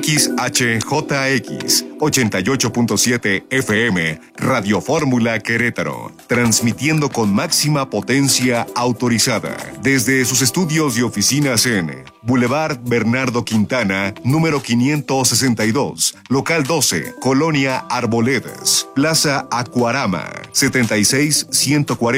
XHJX 88.7 FM, Radio Fórmula Querétaro, transmitiendo con máxima potencia autorizada desde sus estudios y oficinas en Boulevard Bernardo Quintana, número 562, local 12, Colonia Arboledas, Plaza Acuarama, 76140.